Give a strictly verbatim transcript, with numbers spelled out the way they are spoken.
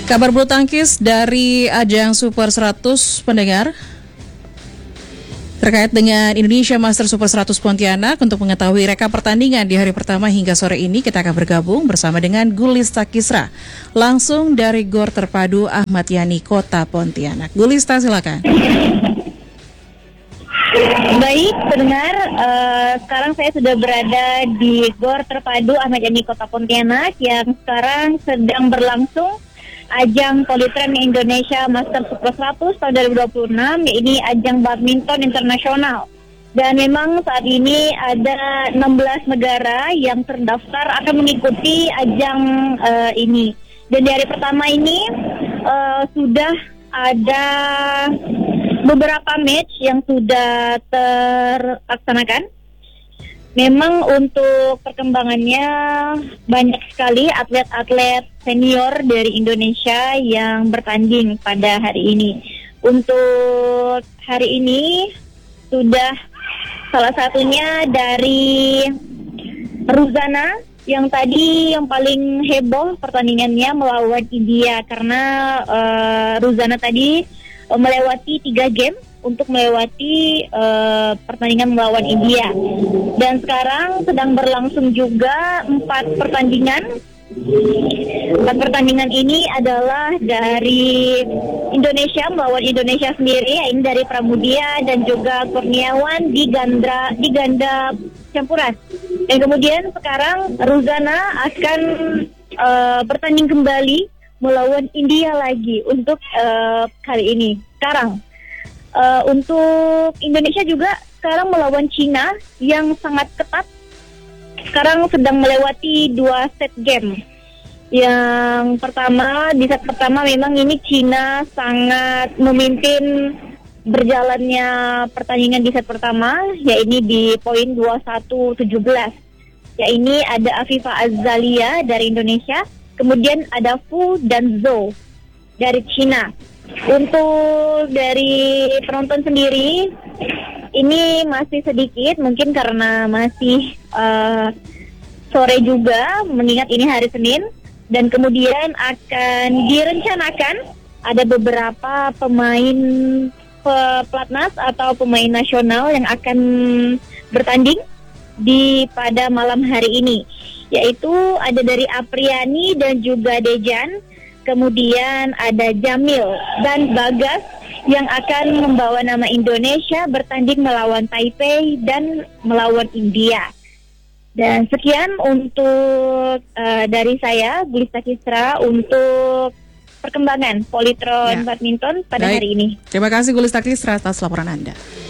Kabar bulu tangkis dari ajang Super seratus pendengar terkait dengan Indonesia Master Super seratus Pontianak. Untuk mengetahui reka pertandingan di hari pertama hingga sore ini, kita akan bergabung bersama dengan Gulista Kisra langsung dari Gor Terpadu Ahmad Yani, Kota Pontianak. Gulista, silakan. Baik, pendengar, uh, sekarang saya sudah berada di Gor Terpadu Ahmad Yani, Kota Pontianak yang sekarang sedang berlangsung ajang Polytron Indonesia Master Super seratus tahun dua ribu dua puluh enam, ini ajang badminton internasional. Dan memang saat ini ada enam belas negara yang terdaftar akan mengikuti ajang uh, ini. Dan di hari pertama ini uh, sudah ada beberapa match yang sudah terlaksanakan. Memang untuk perkembangannya banyak sekali atlet-atlet senior dari Indonesia yang bertanding pada hari ini. Untuk hari ini sudah salah satunya dari Ruzana yang tadi yang paling heboh pertandingannya melawan India karena uh, Ruzana tadi uh, melewati tiga game untuk melewati uh, pertandingan melawan India. Dan sekarang sedang berlangsung juga empat pertandingan. Empat pertandingan ini adalah dari Indonesia melawan Indonesia sendiri, ini dari Pramudia dan juga Kurniawan di ganda di ganda campuran. Dan kemudian sekarang Ruzana akan uh, bertanding kembali melawan India lagi untuk uh, kali ini. Sekarang Uh, untuk Indonesia juga sekarang melawan Cina yang sangat ketat. Sekarang sedang melewati dua set game. Yang pertama, di set pertama memang ini Cina sangat memimpin berjalannya pertandingan di set pertama, yaitu di poin dua puluh satu tujuh belas. Ya, ini ada Afifa Azalia dari Indonesia, kemudian ada Fu dan Zhou dari Cina. Untuk dari penonton sendiri, ini masih sedikit, mungkin karena masih uh, sore juga, mengingat ini hari Senin. Dan kemudian akan direncanakan ada beberapa pemain pelatnas atau pemain nasional yang akan bertanding di pada malam hari ini. Yaitu ada dari Apriani dan juga Dejan. Kemudian ada Jamil dan Bagas yang akan membawa nama Indonesia bertanding melawan Taipei dan melawan India. Dan sekian untuk uh, dari saya, Gulista Kisra, untuk perkembangan Polytron ya. Badminton pada Baik. hari ini. Terima kasih Gulista Kisra atas laporan Anda.